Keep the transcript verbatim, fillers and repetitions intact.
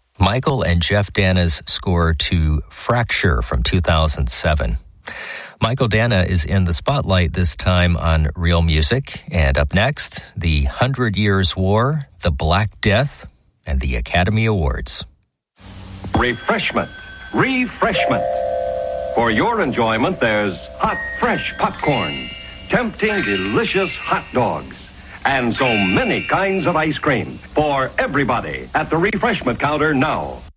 Michael and Jeff Dana's score to Fracture from two thousand seven. Michael Dana is in the spotlight this time on Real Music. And up next, the Hundred Years' War, the Black Death, and the Academy Awards. Refreshment. Refreshment. For your enjoyment, there's hot, fresh popcorn, tempting, delicious hot dogs, and so many kinds of ice cream for everybody at the refreshment counter now.